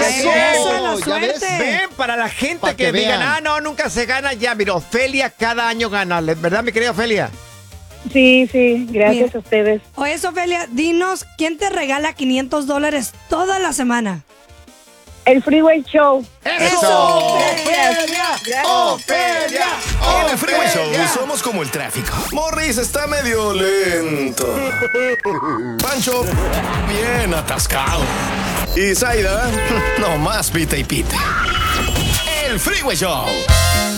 Eso es la ¿Ya ves? suerte. Ven, para la gente Pa' que que digan, vean. no, nunca se gana ya. Mira, Ofelia cada año gana, ¿verdad, mi querida Ofelia? Sí, gracias Mira. a ustedes. Oye, Ofelia, dinos, ¿quién te regala $500 toda la semana? El Freeway Show. ¡Eso! Gracias. ¡Ofelia! En el Freeway Show ¡Ofelia! somos como el tráfico. Morris está medio lento. Pancho, bien atascado. Y Zaida, nomás pita y pita. El Freeway Show.